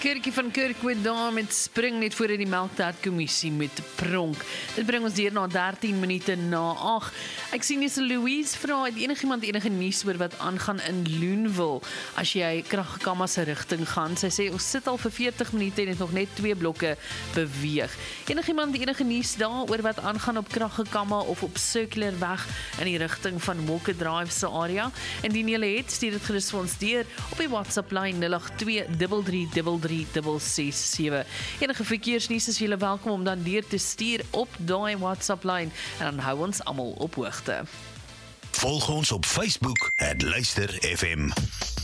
Kirkie van Kirkwood daar met spring net voor die Melktaartkommissie met pronk. Dit bring ons deur na 13 minute na 8. Ek sien dis Louise vra, het enigiemand enige nuus oor wat aangaan in Loenwil as jy Kragkamma se rigting gaan? Sy sê ons sit al vir 40 minute en het nog net 2 blokke beweeg. Enigiemand enige nuus daar oor wat aangaan op Kragkamma of op Circular weg in die rigting van Walker Drive se area? Indien jy het, stuur dit gerus vir ons deur op die WhatsApp lyn 082333367. Enige verkeersnuus is julle welkom om dan deur te stuur op daai WhatsApp lyn en dan hou ons almal op hoogte. Volg ons op Facebook @luister FM.